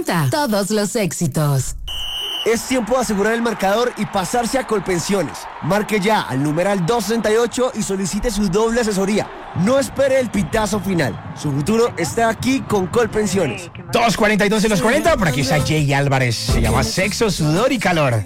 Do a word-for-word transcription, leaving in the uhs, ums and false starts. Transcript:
Cuenta todos los éxitos. Es tiempo de asegurar el marcador y pasarse a Colpensiones. Marque ya al numeral doscientos sesenta y ocho y solicite su doble asesoría. No espere el pitazo final. Su futuro está aquí con Colpensiones. dos cuarenta y dos en los cuarenta. Por aquí está Jay Álvarez. Se llama Sexo, Sudor y Calor.